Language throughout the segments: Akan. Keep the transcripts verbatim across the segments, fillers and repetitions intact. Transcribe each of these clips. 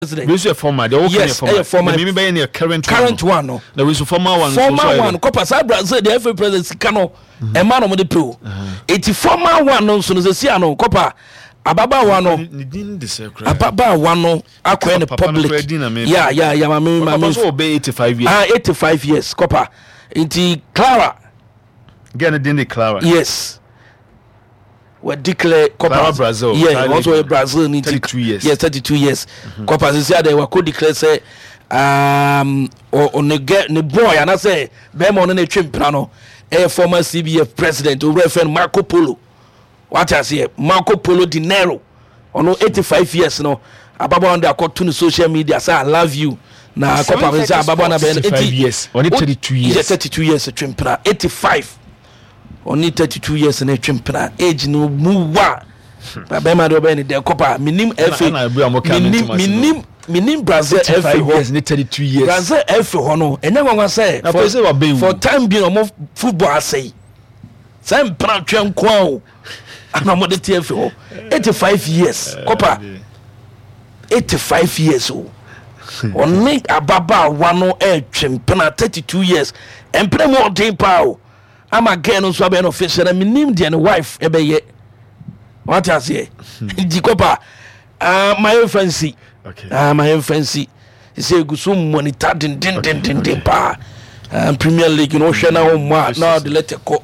president. We say former. The yes, former. former. Maybe by any current current one. No. There is a former one. Former one. Copa Sabra said the F A president Kano. A man on the pool. Eighty former one. No, so the Siano Copa. Ababa one. Ababa one. Aqua in the public. Yeah, yeah, yeah. My my my. Also obey eighty-five years. Ah, eighty-five years. Copa. Inti Clara. Get it in the Clara. Yes. We declare Copa Brazil. Yeah, also a Brazil need thirty-two years. Yes, thirty-two years. Copa is there. They were could declare say um or on the get the boy and I say them on the trim plano. A former C B F president who referred Marco Polo. What I say Marco Polo Dinero. On no eighty-five years no. Ababa on the court to social media say I love you. Na Copa is Ababa na eighty-five years. Only thirty-two years. thirty-two years a trim plan. eighty-five. Only thirty-two years in a chimpana age no move. Babema do be ni de Copa minim F A minim minim minim Brazil F A years ni thirty-two years Brazil F A ho no enya gwa say for, for time being of football say some plan twen kwa o ana mo de T F ho eighty-five years Copa eighty-five years o only ababa wano e chimpana thirty-two years empre mo den pa o I'm again on Swabian official and minim the wife ebe ye. What I say? Dikopa uh my fancy. Okay. Ah uh, my fancy. He say gusum monitor din din din din din pa. Um Premier League you know share now now the letter co.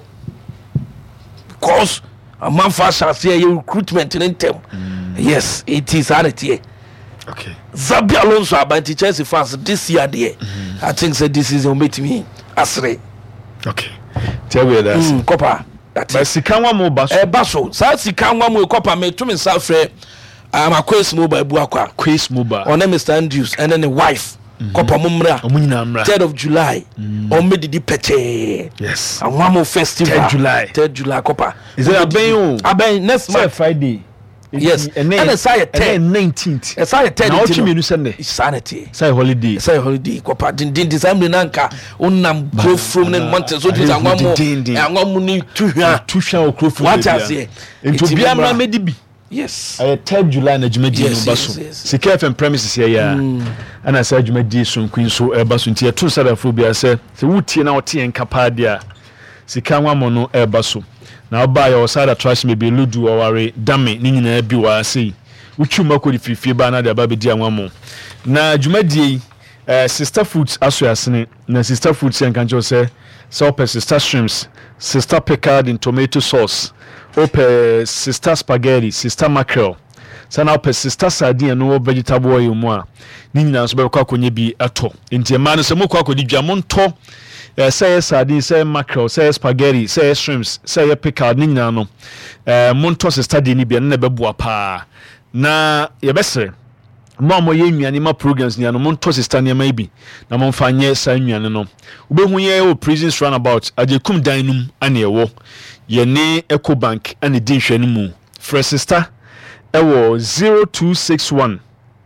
Because a man fast say recruitment in them. Yes, it is sanity. Okay. Zabi Alonso about Chelsea fans this year there. Mm-hmm. I think that this is on meet me asre. Okay. Tell me that. Mm, Copa. That is. Sikanwa mo baso. Eh baso. Sa sikanwa mo Copa me to me sa frɛ am a quiz mobile bu akwa. Quiz mobile. On name Mister Andrews and then the wife. Mm-hmm. Copa mo mra. Omo nyina mra. third of July. Mm. On me didi peche. Yes. Anwamo festival. third July. third July Copa. Is it aben o? Aben next month Friday. Yes, and then say ten nineteenth. It's say ten. Now what you mean Sunday? It's sanity. Say holiday. Say holiday. Copa din din December nanka unam go from the mountains so just anwamo. Anwamo ni tuhwa. Tuhwa o kro from. What I say? Into biamra medibi. Yes. I third July na jumadi no baso. Sika F M premises here ya. And I say jumadi so queen so e baso ntia to sadafo bia say se wutie na wote enkapa dia. Sika nwamo no e baso. Na oba ya osada trash me be ludu oware dame ni nyina bi wa sei utwuma ko di fifie ba na da ba be di anwamo na dwumadie eh sister foods aso asene na sister foods yan kan jo say so per sister shrimps sister pickled in tomato sauce ope sister spaghetti sister mackerel sana per sister sardine no vegetable oil mu a ni nyina so be kwa konye bi ato enti ma no se mo kwa ko di dwamonto. Uh, say sardine, say mackerel, say spaghetti, say shrimps, say pickled nina no. Uh, montos study ni bia na beboa pa. Na ye bese. Mo mo ye nnuane ma programs ni no montos study ma bi. Na mo fa nye sa nnuane no. Ubehu ye o prisons runabout ajekum dan num ane ewo. Ye ne Ecobank ane di hwani mu. Fresh sister ewo zero two six one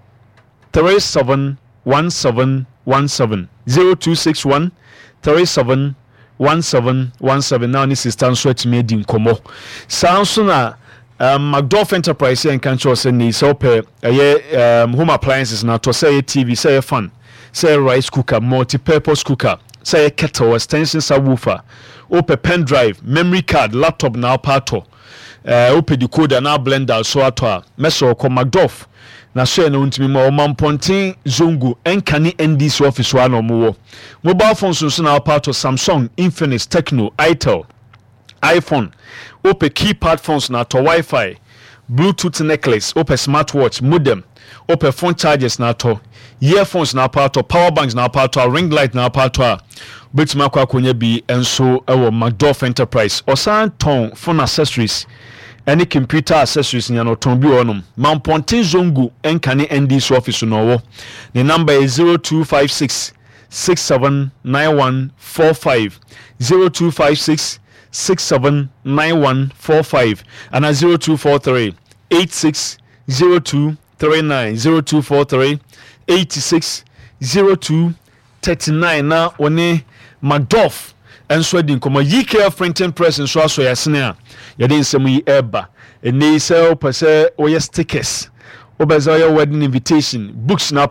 three seven one seven one seven zero two six one three seven one seven one seven. Now ni sister so atime di nkomo sanso na um, Macduff Enterprise and can show say ni so pe um, home appliances na to say T V, say fan, say rice cooker, multi-purpose cooker, say kettle, extension subwoofer, open pen drive, memory card, laptop na pato, uh, open decoder na blender so atwa meso ko Macduff na so na untimi ma o mampontin zongo enkani N D C office wa no mo mobile phones so na part of Samsung, Infinix, Tecno, Itel, iPhone, ope keypad phones na to Wi-Fi, Bluetooth necklace, ope smartwatch, modem, ope phone chargers na to earphones na part of power banks na part of ring light na part of betima kwa konya bi enso ewo Macduff Enterprise osan ton phone accessories. Any computer accessories in your ton bi onum mampontin zongo enkane N D C office no wo. The number is zero two five six six seven nine one four five zero two five six six seven nine one four five and a zero two four three eight six zero two three nine zero two four three eight six zero two three nine. Now one Macduff and so din komo yi care printing press and so aso yasene a yade nsem yi eba ene sell per se oye stickers wobɛza ɔyɛ wedding invitation books na